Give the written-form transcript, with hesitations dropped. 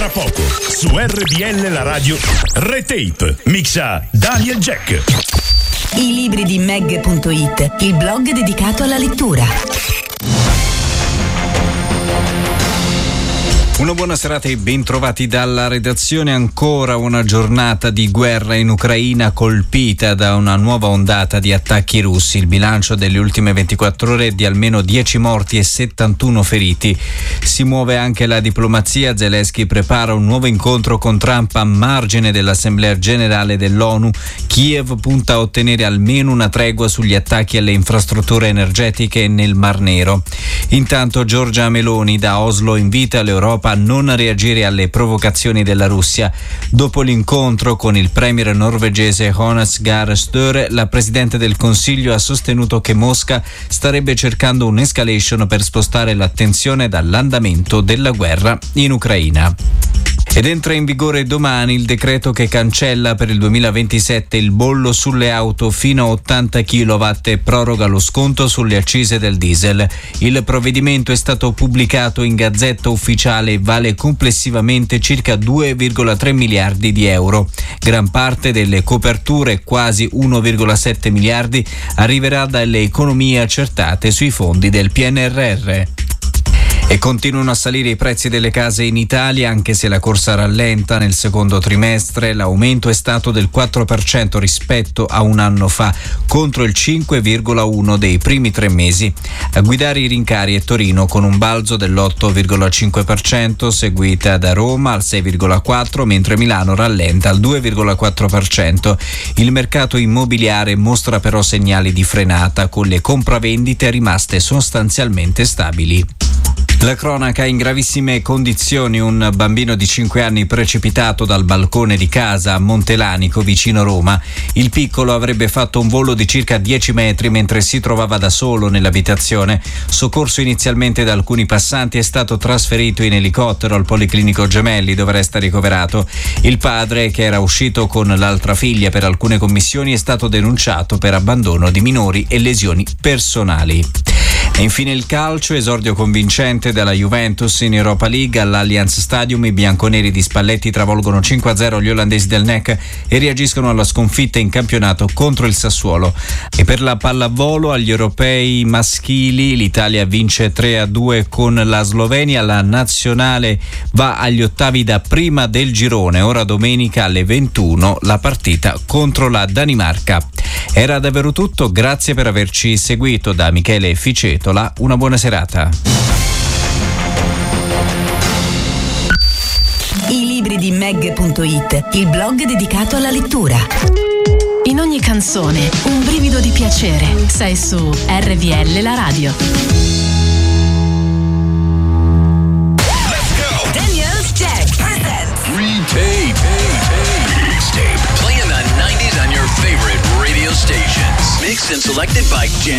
Tra poco, su RBL la radio, Retape, mixa Daniel Jack. I libri di Meg.it, il blog dedicato alla lettura. Una buona serata e bentrovati dalla redazione. Ancora una giornata di guerra in Ucraina colpita da una nuova ondata di attacchi russi. Il bilancio delle ultime 24 ore è di almeno 10 morti e 71 feriti. Si muove anche la diplomazia. Zelensky prepara un nuovo incontro con Trump a margine dell'Assemblea Generale dell'ONU. Kiev punta a ottenere almeno una tregua sugli attacchi alle infrastrutture energetiche nel Mar Nero. Intanto Giorgia Meloni da Oslo invita l'Europa a non reagire alle provocazioni della Russia. Dopo l'incontro con il premier norvegese Jonas Gahr Støre, la presidente del Consiglio ha sostenuto che Mosca starebbe cercando un'escalation per spostare l'attenzione dall'andamento della guerra in Ucraina. Ed entra in vigore domani il decreto che cancella per il 2027 il bollo sulle auto fino a 80 kW e proroga lo sconto sulle accise del diesel. Il provvedimento è stato pubblicato in Gazzetta Ufficiale e vale complessivamente circa 2,3 miliardi di euro. Gran parte delle coperture, quasi 1,7 miliardi, arriverà dalle economie accertate sui fondi del PNRR. E continuano a salire i prezzi delle case in Italia, anche se la corsa rallenta nel secondo trimestre. L'aumento è stato del 4% rispetto a un anno fa, contro il 5,1% dei primi 3 mesi. A guidare i rincari è Torino con un balzo dell'8,5%, seguita da Roma al 6,4%, mentre Milano rallenta al 2,4%. Il mercato immobiliare mostra però segnali di frenata, con le compravendite rimaste sostanzialmente stabili. La cronaca in gravissime condizioni: un bambino di 5 anni precipitato dal balcone di casa a Montelanico, vicino Roma. Il piccolo avrebbe fatto un volo di circa 10 metri mentre si trovava da solo nell'abitazione. Soccorso inizialmente da alcuni passanti, è stato trasferito in elicottero al Policlinico Gemelli, dove resta ricoverato. Il padre, che era uscito con l'altra figlia per alcune commissioni, è stato denunciato per abbandono di minori e lesioni personali. E infine il calcio, esordio convincente della Juventus in Europa League all'Allianz Stadium. I bianconeri di Spalletti travolgono 5-0 gli olandesi del NEC e reagiscono alla sconfitta in campionato contro il Sassuolo. E per la pallavolo agli europei maschili l'Italia vince 3-2 con la Slovenia. La nazionale va agli ottavi da prima del girone. Ora domenica alle 21 la partita contro la Danimarca. Era davvero tutto, grazie per averci seguito. Da Michele Ficetola, una buona serata. I libri di Meg.it, il blog dedicato alla lettura. In ogni canzone un brivido di piacere. Sei su RBL la radio. Let's go! Daniel Jack presents Retape. Mixtape. Playing the 90s on your favorite radio stations. Mixed and selected by Jan.